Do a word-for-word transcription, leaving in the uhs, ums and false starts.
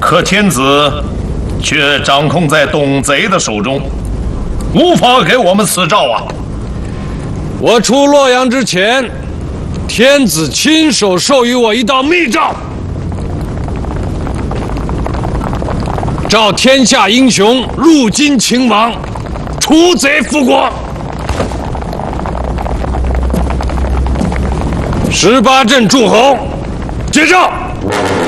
可天子却掌控在董贼的手中，无法给我们此诏啊！ 我出洛阳之前，天子亲手授予我一道密诏，召天下英雄入京勤王，除贼复国。十八镇诸侯，接诏。